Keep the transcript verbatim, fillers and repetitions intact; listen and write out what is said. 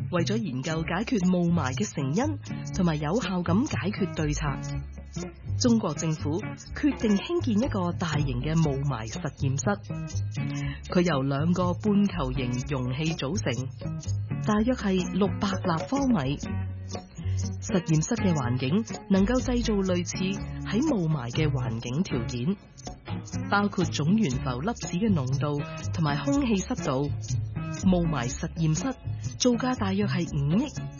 為咗研究解決霧霾嘅成因，同埋有效咁解決對策，中國政府決定興建一個大型嘅霧霾實驗室。佢由兩個半球形容器組成，大約係六百立方米。實驗室嘅環境能夠製造類似喺霧霾嘅環境條件，包括總懸浮粒子嘅濃度同埋空氣濕度。霧霾實驗室造價大約係五億。